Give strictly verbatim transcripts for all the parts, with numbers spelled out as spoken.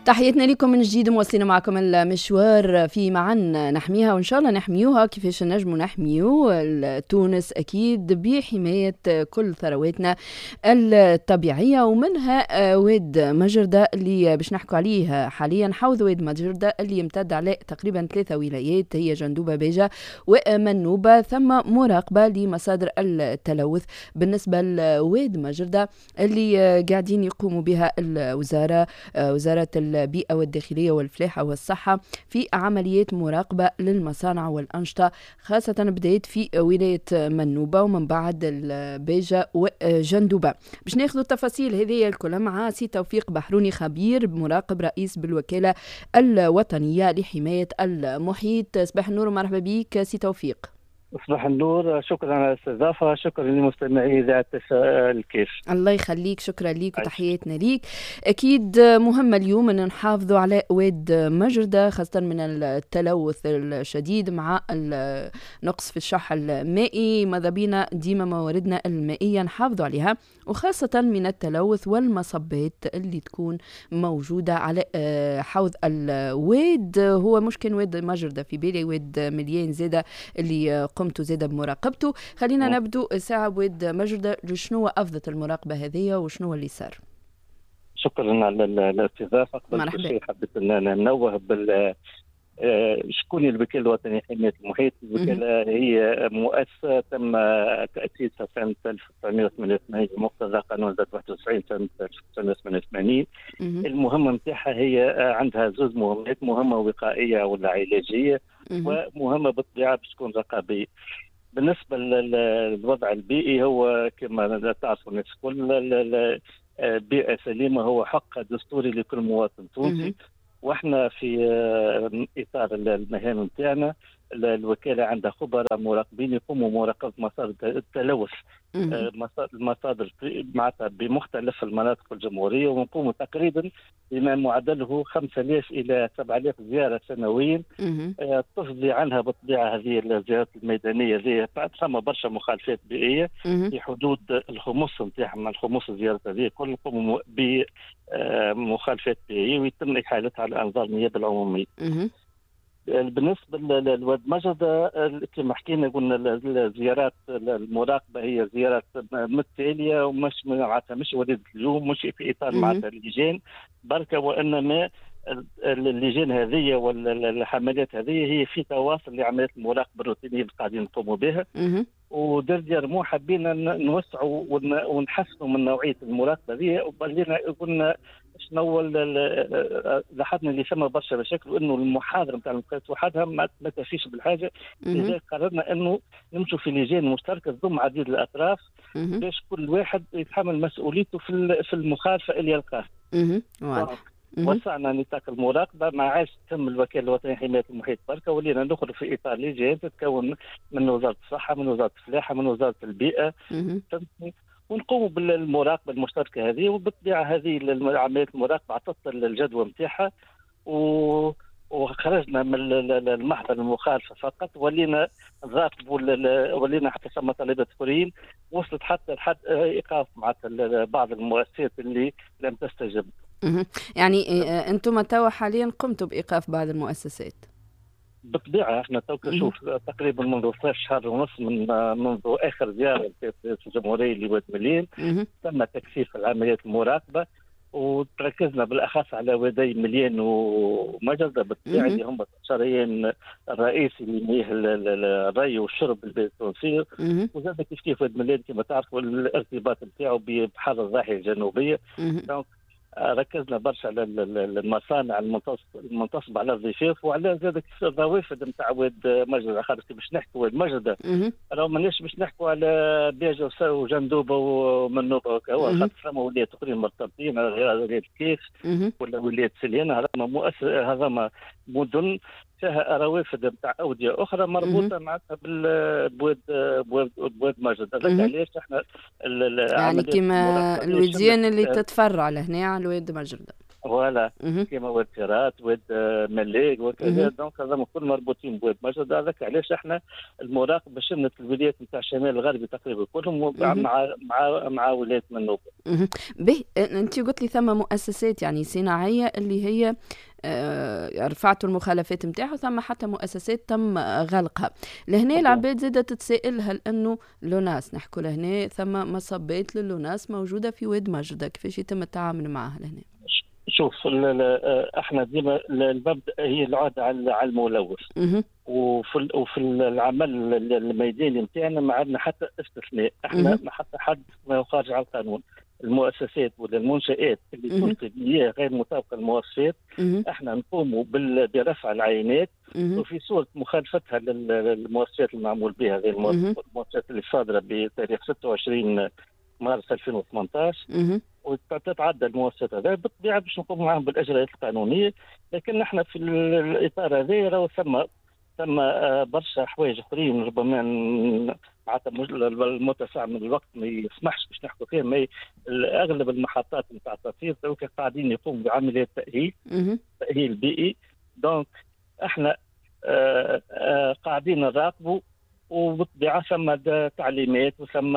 تحياتنا لكم من جديد، مواصلين معكم المشوار في معا نحميها وإن شاء الله نحميوها. كيفاش نجموا نحميو تونس؟ أكيد بحماية كل ثرواتنا الطبيعية، ومنها واد مجردة اللي باش نحكوا عليه حاليا. حوض واد مجردة اللي يمتد على تقريبا ثلاثة ولايات هي جندوبة، بيجة ومنوبة. ثم مراقبة لمصادر التلوث بالنسبة لواد مجردة اللي قاعدين يقوموا بها الوزارة، وزارة البيئة والداخلية والفلاحة والصحة، في عمليات مراقبة للمصانع والأنشطة، خاصة بدأت في ولاية منوبة ومن بعد البيجة وجندوبة. باش ناخذوا التفاصيل هذه الكل مع سي توفيق بحروني، خبير مراقب رئيس بالوكالة الوطنية لحماية المحيط. صباح النور ومرحبا بك سي توفيق. صباح النور، شكرا على الاستضافة، شكرا لمستمعي إذاعة الكيف. الله يخليك، شكرا ليك وتحياتنا ليك. أكيد مهمة اليوم أن نحافظوا على واد مجردة، خاصة من التلوث الشديد مع النقص في الشح المائي. ماذا بينا ديما مواردنا المائية نحافظوا عليها، وخاصة من التلوث والمصبات اللي تكون موجودة على حوض الواد. هو مش كان واد مجردة في بالي، واد مليان زادة اللي قمت زادة بمراقبته. خلينا م. نبدو ساعة بود مجردة، شنو أفضل المراقبة هذه وشنو اللي صار؟ شكرا على الاستضافة. قبل كل شيء حبيت أن ننوه بال شكون الوكالة الوطنية لحماية المحيط. الوكالة هي مؤسسة تم تأسيسها سنة ألف وتسعمائة وثمانية وثمانين بمقتضى قانون واحد وتسعين سنة ألف وتسعمائة وثمانية وثمانين. المهمة نتاعها هي عندها زوج مهمات، مهمة وقائية ولا علاجية، ومهمة بالطبيعة باش تكون رقابية. بالنسبة للوضع البيئي، هو كما تعرفوا الناس الكل، بيئة سليمة هو حق دستوري لكل مواطن تونسي. واحنا في اطار المهام نتاعنا الوكاله عندها خبراء مراقبين يقوموا بمراقبه مصادر التلوث، المصادر معناتها بمختلف المناطق الجمهوريه، ونقوم تقريبا بما معدله خمسة آلاف الى سبعة آلاف زياره سنويا. تفضي عنها بالطبيعه هذه الزيارات الميدانيه ذي ثم برشا مخالفات بيئيه في حدود الخمس نتاعهم، الخمس الزيارات هذه كل يقوموا بمخالفات بيئيه ويتم احالتها على انظار النيابه العموميه. بالنسبه للواد مجردة كما حكينا قلنا الزيارات المراقبه هي زيارات متتاليه ومش معناتها مش وليده اليوم، مش في اطار معناتها اللجان بركه، وانما اللجان هذه والحملات هذه هي في تواصل لعمليات المراقبه الروتينيه اللي قاعدين نقوموا بها. ودرجة مو حبينا نوسعوا ونحسنوا من نوعيه المراقبه هذه، وبلينا قلنا شنو لاحظنا اللي ثم برشا مشاكل، وانه المحاضره نتاع المقايسات وحدها ما تكفيش بالحاجه. لذلك قررنا انه نمشوا في لجان مشتركه تضم عديد الاطراف باش كل واحد يتحمل مسؤوليته في في المخالفه اللي يلقاها. وسعنا نطاق المراقبه، ما عادش تم الوكاله الوطنيه لحمايه المحيط بركه، ولينا نخرج في اطار لجان تتكون من وزاره الصحه، من وزاره الفلاحه، من وزاره البيئه، ونقوم بالمراقبه المشتركه هذه. وبالطبيعه هذه عمليات المراقبه عطت الجدوى نتاعها، و وخرجنا من المحضر المخالفه فقط، ولينا نراقبوا، ولينا حتى ثم طلبات اخرين وصلت حتى لحد ايقاف مع بعض المؤسسات اللي لم تستجب. يعني انتم توا حاليا قمتوا بايقاف بعض المؤسسات؟ بالطبيعه احنا تو نشوف تقريبا منذ ثلاث شهور ونص من منذ اخر زياره في الجمهوريه لواد مليان تم تكثيف العمليات المراقبه، وتركزنا بالاخص على وادي مليان ومجردة بالطبيعه اللي هم الشريان الرئيسي لمياه الري والشرب التونسي. وزاد كيف كيف واد مليان كما تعرفوا الارتباط نتاعو ببحر الضاحيه الجنوبيه، ركزنا برشا على المصانع المنتصبة على الضفاف وعلى زاد الروافد نتاع واد مجردة. خاطر باش نحكوا واد مجردة راه ماناش باش نحكوا على بيجة وجندوبة ومنوبة وكهو، خاطر ثما ولايات اخرين مرتبطين، غير ولاية الكيف ولا ولاية سليانة، هذا مؤسس هذا مدن فيها روافد نتاع اوديه اخرى مربوطه معناتها بواد بواد بواد مجردة. هذاك علاش احنا يعني كيما الوديان اللي تتفرع لهنا على واد مجردة. فوالا مهم. كيما واد فيرات واد آه، ملاك وكذا. مهم. دونك هذا كل مربوطين بواد مجد. هذاك علاش احنا المراقبه شملت الولايات نتاع الشمال الغربي تقريبا كلهم مع مهم. مع مع, مع ولايه منوب. مهم. به انت قلت لي ثم مؤسسات يعني صناعيه اللي هي آه، رفعتوا المخالفات نتاعها، ثم حتى مؤسسات تم غلقها. لهنا صحيح. العباد زادت تتسائل هل انه لوناس نحكوا لهنا ثم مصبات للوناس موجوده في واد مجده، كيفاش يتم التعامل معها لهنا؟ شوف ال- ال- احنا ديما المبدا هي العاده على على الملوث. مهم. وفي ال- وفي العمل الميداني نتاعنا ما عندنا حتى استثناء. احنا مهم. ما حتى حد ما هو خارج على القانون. المؤسسات ولا المنشآت اللي مهم. تلقي مياه غير مطابقه للمواصفات مهم. احنا نقوموا بال- برفع العينات، مهم. وفي صوره مخالفتها لل- للمؤسسات المعمول بها غير مهم. المؤسسات اللي صادره بتاريخ ستة وعشرين مارس ألفين وثمانية عشر، مهم. وتتعدى المؤسسات هذا بالطبيعه باش نقوم معهم بالاجراءات القانونيه. لكن نحن في ال- الاطار هذا راهو ثم ثم آه، برشا حوايج اخرين ربما ن- معناتها مج- المتسع من الوقت ما يسمحش باش نحكوا فيها. ما ي- اغلب المحطات نتاع التطهير توك قاعدين يقوموا بعمليات تاهيل مهم. تاهيل بيئي. دونك احنا آه، آه، قاعدين نراقبوا، وبالطبيعه ثم د- تعليمات وثم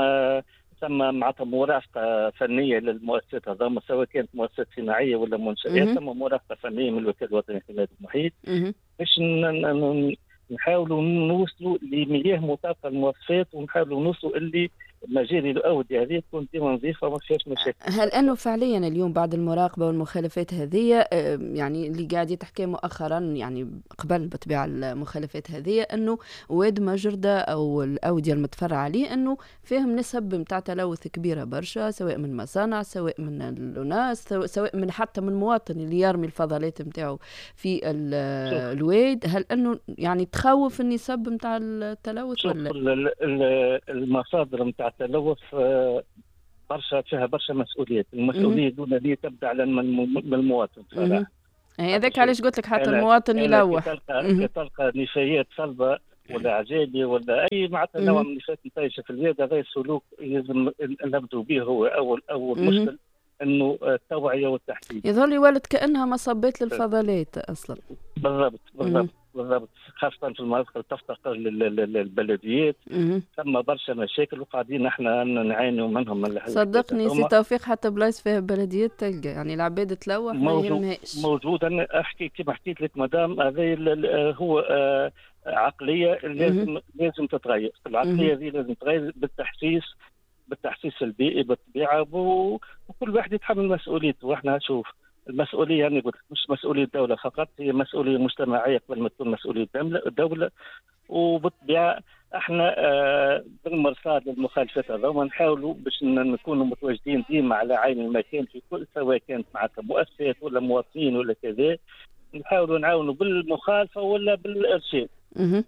ثم معناتها مرافقه فنيه للمؤسسات هذوما، سواء كانت مؤسسات صناعيه ولا منشات. مهم. ثم مرافقه فنيه من الوكاله الوطنيه لحمايه المحيط مهم. باش ن- ن- نحاولوا نوصلوا لمياه مطابقه للمواصفات، ونحاولوا نوصلوا اللي مجاري الاوديه هذه تكون ديما نظيفه وما فيهاش مشاكل. هل انه فعليا اليوم بعد المراقبه والمخالفات هذه آه، يعني اللي قاعد يتحكى مؤخرا يعني قبل بطبيعه المخالفات هذه انه واد مجرده او الاوديه المتفرعه عليه انه فيهم نسب نتاع تلوث كبيره برشا، سواء من مصانع سواء من الناس سواء سواء من حتى من مواطن اللي يرمي الفضلات نتاعو في ال- شوف الواد. هل انه يعني تخوف النسب نتاع التلوث شوف ولا؟ ال- ال- ال- المصادر نتاع التلوث آه، برشا فيها برشا مسؤوليات. مهم. المسؤوليه دون هذه تبدا على الم- من المواطن مهم. صراحه. هذاك شوف علاش قلت لك حتى انا المواطن انا كي يلوح. تلقى كي مهم. تلقى نفايات صلبه ولا عجالي ولا اي معناتها نوع مهم. من النفايات نتايشه في البلاد، هذا السلوك لازم نبدو به. هو اول اول مهم. مشكل انه التوعيه والتحديد. يظهر لي ولد كأنها مصبات للفضلات أصلا. بالضبط مهم. بالضبط بالضبط، خاصه في المناطق اللي تفتقر لل- لل- للبلديات. مهم. ثم برشا مشاكل وقاعدين احنا نعانيوا منهم من الحاجات صدقني سي هذوما. توفيق حتى بلايص فيها بلديات تلقى يعني العباد تلوح ما موجود يهمهاش. موجود. انا احكي كما حكيت لك مدام، هذه ال- ال- هو آه، عقليه مهم. لازم لازم تتغير. العقليه مهم. هذه لازم تتغير بالتحسيس بالتحسيس البيئي بالطبيعه، و- وكل واحد يتحمل مسؤوليته. واحنا شوف المسؤوليه يعني قلت لك مش مسؤوليه الدوله فقط، هي مسؤوليه مجتمعيه قبل ما تكون مسؤوليه الدولة- الدوله. وبالطبيعه احنا آه، بالمرصاد للمخالفات هذوما نحاولوا باش ن- نكونوا متواجدين ديما على عين المكان في كل، سواء كانت معناتها مؤسسات ولا مواطنين ولا كذا. نحاولوا نعاونوا بالمخالفه ولا بالارشاد. مهم.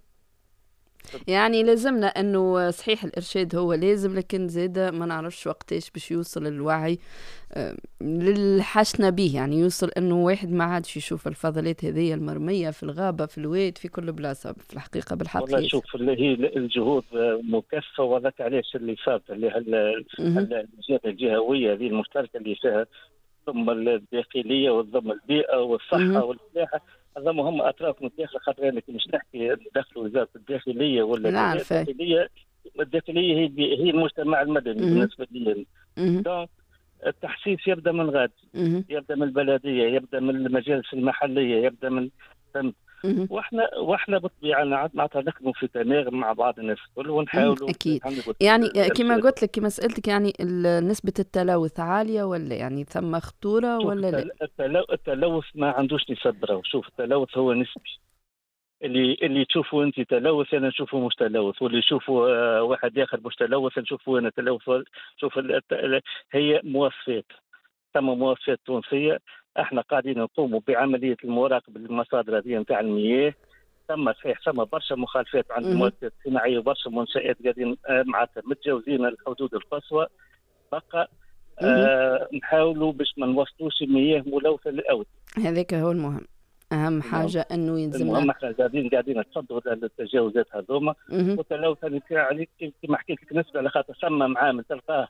يعني لازمنا انه صحيح الارشاد هو لازم، لكن زاده ما نعرفش وقتاش باش يوصل الوعي آه، للحشنا به، يعني يوصل انه واحد ما عادش يشوف الفضلات هذه المرميه في الغابه في الواد في كل بلاصه في الحقيقه بالحق. والله ياسر. شوف اللي هي الجهود مكثفه، وذاك علاش اللي فات اللي هال- مهم. هال- الجهات الجهويه هذه المشتركه اللي فيها ضم الداخليه وضم البيئه مهم. والصحه والسياحه. هذوما هم اطراف متداخله. خاطر انا كي مش نحكي دخلوا وزاره الداخليه ولا لا كذا. عارفه. الداخليه الداخليه هي هي المجتمع المدني مهم. بالنسبه لي. مهم. دونك التحسيس يبدا من غادي، مهم. يبدا من البلديه، يبدا من المجالس المحليه، يبدا من فهمت. مهم. واحنا واحنا بالطبيعه معناتها نخدموا في تناغم مع بعض الناس الكل مهم. ونحاولوا اكيد. نحن نقول يعني كما الارشاد. قلت لك كما سألتك يعني ال- نسبة التلوث عالية ولا يعني ثم خطورة شوف ولا لا؟ التل- التلو- التلوث ما عندوش نسب. راهو شوف التلوث هو نسبي. اللي اللي تشوفه انت تلوث انا نشوفه مش تلوث، واللي يشوفه آه، واحد اخر مش تلوث نشوفه انا تلوث. شوف ال- الت- هي مواصفات. ثم مواصفات تونسيه. احنا قاعدين نقوموا بعمليه المراقبه للمصادر هذه نتاع المياه. ثم صحيح ثم برشا مخالفات عند مهم. المؤسسات الصناعيه وبرشا منشات قاعدين آه، معناتها متجاوزين الحدود القصوى. بقى مهم. آه نحاولوا باش ما نوصلوش المياه ملوثه للاود. هذاك هو المهم. أهم المهم حاجة أنه يلزمنا. المهم احنا قاعدين قاعدين نتصدوا التجاوزات هذوما. مهم. والتلوث اللي فيها عليك كما حكيت لك نسبه، على خاطر ثم معامل تلقاه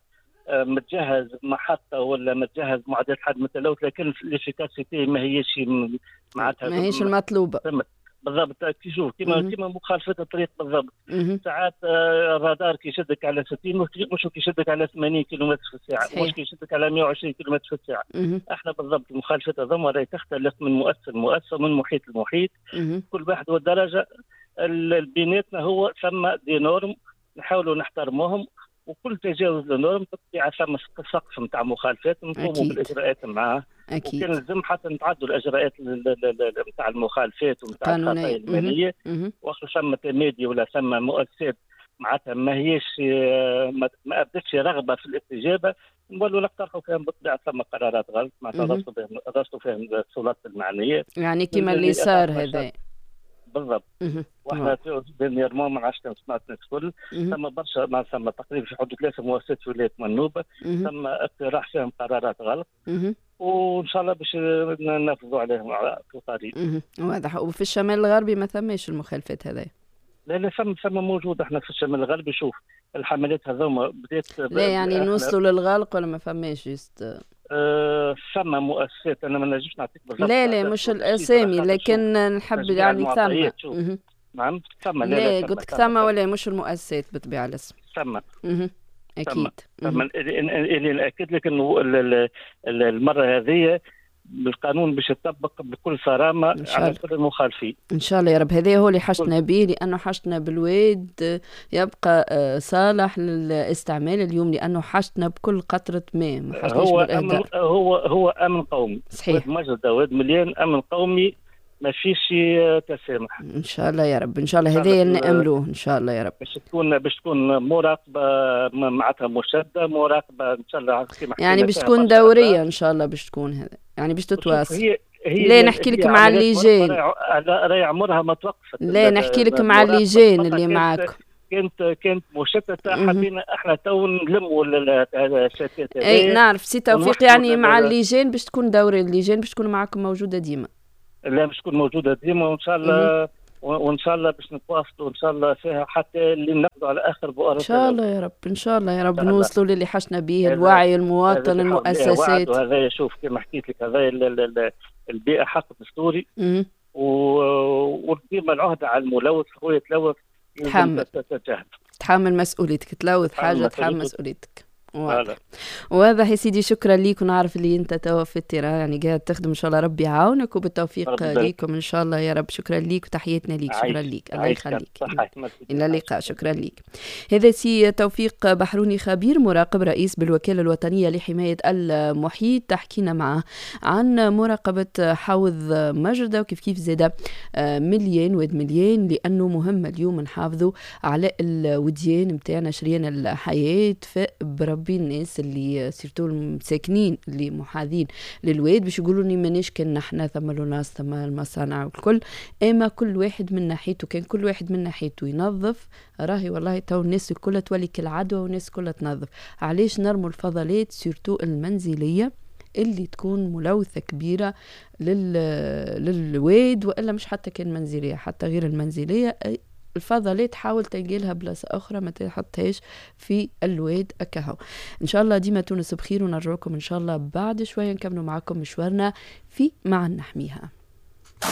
متجهز محطه ولا متجهز معدات حد متلوث، لكن الافيكاسيتي ما هيش معناتها ما هيش المطلوبه بالضبط. كي شوف كيما كيما مخالفه الطريق بالضبط. ساعات الرادار كيشدك على ستين مش كيشدك على ثمانين كيلومتر في الساعه، صحيح. مش كيشدك على مئة وعشرين كيلومتر في الساعه. مه. احنا بالضبط المخالفات هذوما راهي تختلف من مؤسسه لمؤسسه ومن محيط لمحيط. كل واحد والدرجه. بيناتنا هو ثم دي نورم نحاولوا نحترموهم، وكل تجاوز للنورم بالطبيعه ثم سقف نتاع مخالفات نقوموا بالاجراءات معاه. أكيد. وكان لازم حتى نتعدوا الاجراءات نتاع المخالفات ونتاع الخطايا الماليه، وقت ثم تمادي ولا ثم مؤسسات معناتها ما هيش ما ابدتش رغبه في الاستجابه، نولوا نقترحوا فيهم بالطبيعه ثم قرارات غلط معناتها رصدوا فيهم السلطات المعنيه، يعني كما اللي صار هذا بالضبط. واحنا دينيرمون ما عادش سمعت الكل، ثم برشا ما ثم تقريبا في حدود ثلاثه مؤسسات في ولايه منوبه ثم اقتراح فيهم قرارات غلط، وان شاء الله باش ننفذوا عليهم في القريب. واضح. وفي الشمال الغربي ما ثماش المخالفات هذه؟ لا لا ثم ثم موجود. احنا في الشمال الغربي شوف الحملات هذوما بدات لا يعني نوصلوا للغلق ولا ما فماش جست أه ثم مؤسسات انا ما نجمش نعطيك بالضبط. لا لا مش الاسامي لكن نحب يعني ثم نعم ثم لا, لا قلت لك ثم ولا مش المؤسسات بالطبيعه الاسم ثم اكيد. ثم اللي ناكد لك انه المره هذه بالقانون باش يطبق بكل صرامه على كل المخالفين ان شاء الله يا رب. هذا هو اللي حشتنا به، لانه حشتنا بالواد يبقى صالح للاستعمال اليوم، لانه حشتنا بكل قطره ماء ما حشتناش بالاهدار. هو هو امن قومي صحيح. واد مجد واد مليان امن قومي ما فيش تسامح ان شاء الله يا رب. ان شاء الله هذا نأملوه ان شاء الله يا رب. باش تكون باش تكون مراقبه معناتها مشدده، مراقبه ان شاء الله يعني باش تكون دوريه ان شاء الله باش تكون هذا يعني باش تتواصل. هي هي لا نحكي لك مع اللجان راهي عمرها ما توقفت. لا نحكي لك مع اللجان اللي معاكم كانت كانت مشتته، حبينا احنا تو نلموا الشتات. اي نعرف سي توفيق يعني مع اللجان باش تكون دوري، اللجان باش تكون معاكم موجوده ديما. لا باش تكون موجوده ديما وان شاء الله وان شاء الله باش نتواصلوا ان شاء الله فيها حتى اللي ناخذوا على اخر بؤره. ان شاء الله يا رب ان شاء الله يا رب نوصلوا للي حشنا به، الوعي المواطن المؤسسات. وهذا شوف كما حكيت لك هذا البيئه حق دستوري وديما العهده على الملوث خويا تلوث تحمل تحمل مسؤوليتك، تلوث حاجه تحمل مسؤوليتك. واضح واضح يا سيدي. شكرا ليك، ونعرف اللي انت توا في التيران يعني قاعد تخدم ان شاء الله ربي يعاونك وبالتوفيق ليكم ان شاء الله يا رب. شكرا ليك وتحياتنا ليك. شكرا ليك الله يخليك. الى اللقاء. شكرا ليك. هذا سي توفيق بحروني خبير مراقب رئيس بالوكالة الوطنية لحماية المحيط، تحكينا معه عن مراقبة حوض مجردة وكيف كيف زاد مليان واد مليان، لانه مهم اليوم نحافظوا على الوديان نتاعنا شريان الحياة في برب الناس اللي سيرتو المساكنين اللي محاذين للواد باش يقولوا لي مانيش كان نحنا ثم الناس ثم المصانع والكل، اما كل واحد من ناحيته كان كل واحد من ناحيته ينظف راهي والله تو الناس كلها تولي كالعدوى والناس كلها تنظف. علاش نرموا الفضلات سيرتو المنزليه اللي تكون ملوثه كبيره لل للواد، والا مش حتى كان منزليه حتى غير المنزليه الفضلات تحاول تلقي لها بلاصه اخرى ما تحطهاش في الواد اكاهو. ان شاء الله ديما تونس بخير، ونرجعكم ان شاء الله بعد شويه نكملوا معكم مشوارنا في معا نحميها.